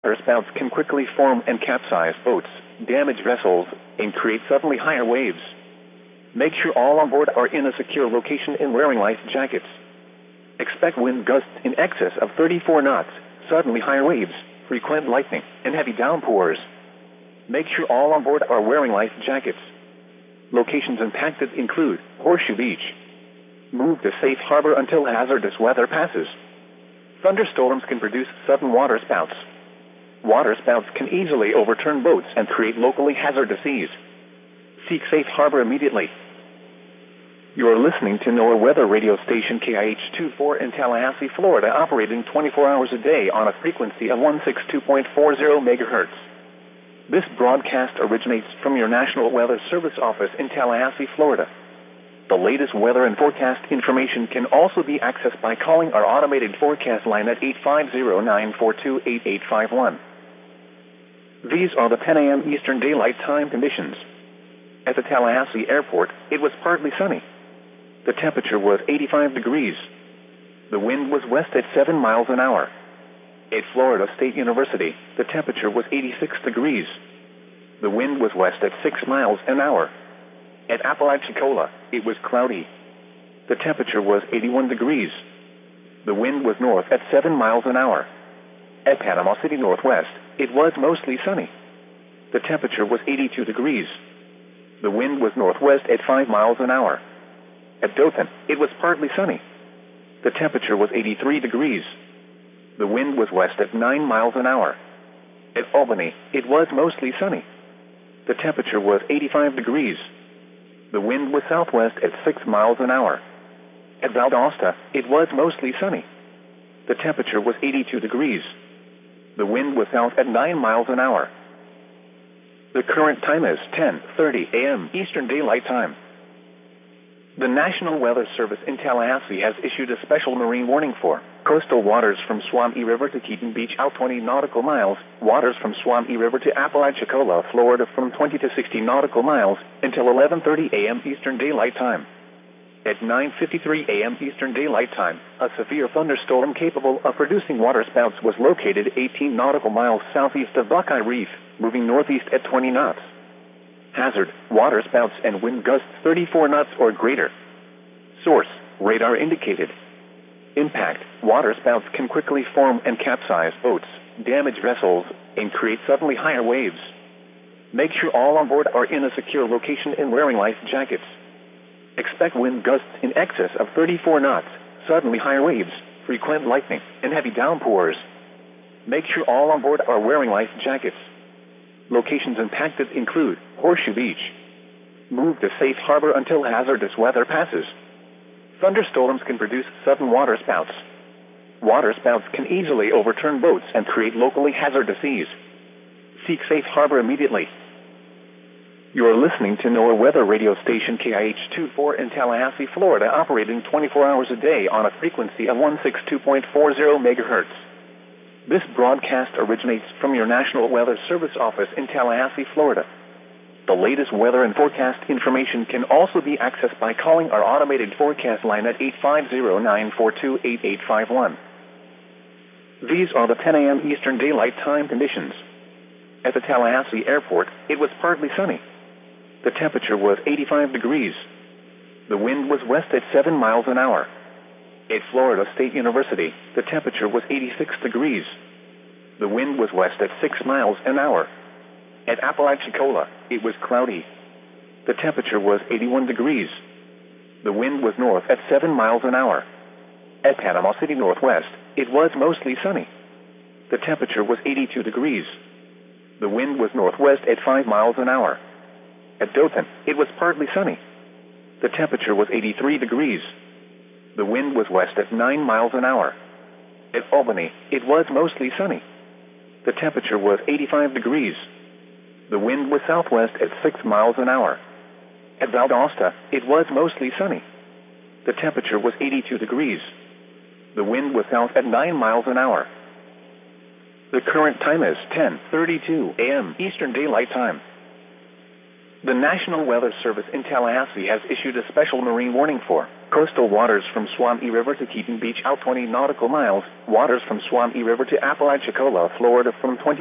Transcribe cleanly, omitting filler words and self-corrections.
Waterspouts can quickly form and capsize boats, damage vessels, and create suddenly higher waves. Make sure all on board are in a secure location and wearing life jackets. Expect wind gusts in excess of 34 knots, suddenly higher waves, frequent lightning, and heavy downpours. Make sure all on board are wearing life jackets. Locations impacted include Horseshoe Beach. Move to safe harbor until hazardous weather passes. Thunderstorms can produce sudden waterspouts. Waterspouts can easily overturn boats and create locally hazardous seas. Seek safe harbor immediately. You are listening to NOAA weather radio station KIH-24 in Tallahassee, Florida, operating 24 hours a day on a frequency of 162.40 megahertz. This broadcast originates from your National Weather Service office in Tallahassee, Florida. The latest weather and forecast information can also be accessed by calling our automated forecast line at 850-942-8851. These are the 10 a.m. Eastern Daylight Time conditions. At the Tallahassee Airport, it was partly sunny. The temperature was 85 degrees. The wind was west at 7 miles an hour. At Florida State University, the temperature was 86 degrees. The wind was west at 6 miles an hour. At Apalachicola, it was cloudy. The temperature was 81 degrees. The wind was north at 7 miles an hour. At Panama City Northwest, it was mostly sunny. The temperature was 82 degrees. The wind was northwest at 5 miles an hour. At Dothan, it was partly sunny. The temperature was 83 degrees. The wind was west at 9 miles an hour. At Albany, it was mostly sunny. The temperature was 85 degrees. The wind was southwest at 6 miles an hour. At Valdosta, it was mostly sunny. The temperature was 82 degrees. The wind was south at 9 miles an hour. The current time is 10:30 a.m. Eastern Daylight Time. The National Weather Service in Tallahassee has issued a special marine warning for coastal waters from Swamee River to Keaton Beach out 20 nautical miles, waters from Swamee River to Apalachicola, Florida from 20 to 60 nautical miles until 11:30 a.m. Eastern Daylight Time. At 9:53 a.m. Eastern Daylight Time, a severe thunderstorm capable of producing waterspouts was located 18 nautical miles southeast of Buckeye Reef, moving northeast at 20 knots. Hazard, waterspouts and wind gusts 34 knots or greater. Source, radar indicated. Impact, waterspouts can quickly form and capsize boats, damage vessels, and create suddenly higher waves. Make sure all on board are in a secure location and wearing life jackets. Expect wind gusts in excess of 34 knots, suddenly higher waves, frequent lightning, and heavy downpours. Make sure all on board are wearing life jackets. Locations impacted include Horseshoe Beach. Move to safe harbor until hazardous weather passes. Thunderstorms can produce sudden waterspouts. Waterspouts can easily overturn boats and create locally hazardous seas. Seek safe harbor immediately. You are listening to NOAA weather radio station KIH-24 in Tallahassee, Florida, operating 24 hours a day on a frequency of 162.40 megahertz. This broadcast originates from your National Weather Service office in Tallahassee, Florida. The latest weather and forecast information can also be accessed by calling our automated forecast line at 850-942-8851. These are the 10 a.m. Eastern Daylight Time conditions. At the Tallahassee Airport, it was partly sunny. The temperature was 85 degrees. The wind was west at 7 miles an hour. At Florida State University, the temperature was 86 degrees. The wind was west at 6 miles an hour. At Apalachicola, it was cloudy. The temperature was 81 degrees. The wind was north at 7 miles an hour. At Panama City Northwest, it was mostly sunny. The temperature was 82 degrees. The wind was northwest at 5 miles an hour. At Dothan, it was partly sunny. The temperature was 83 degrees. The wind was west at 9 miles an hour. At Albany, it was mostly sunny. The temperature was 85 degrees. The wind was southwest at 6 miles an hour. At Valdosta, it was mostly sunny. The temperature was 82 degrees. The wind was south at 9 miles an hour. The current time is 10:32 a.m. Eastern Daylight Time. The National Weather Service in Tallahassee has issued a special marine warning for Coastal waters from Swanee River to Keaton Beach out 20 nautical miles. Waters from Swanee River to Apalachicola, Florida from 20